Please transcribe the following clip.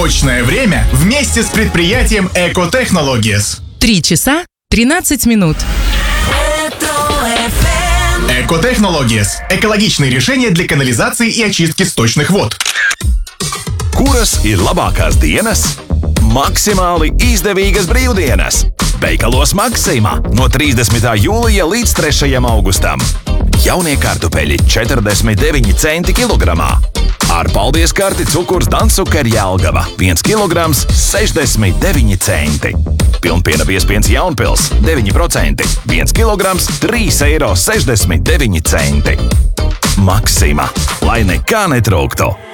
Точное время вместе с предприятием Экотехнологиес. 3 часа 13 минут. Экотехнологиес. Экологичные решения для канализации и очистки сточных вод. Kuras ir labākās dienas? Maksimāli izdevīgas brīvdienas. Veikalos Maksimā no 30. jūlija līdz 3. augustam. Jaunie kartupeļi 49 centi kilogramā. Ar paldies karti cukurs Dansuker Jelgava 1 kilograms 69 centi. Pilnpiena biezpiens Jaunpils 9%, 1 kilograms 3,69 eiro. Maksima, lai nekā netrūktu!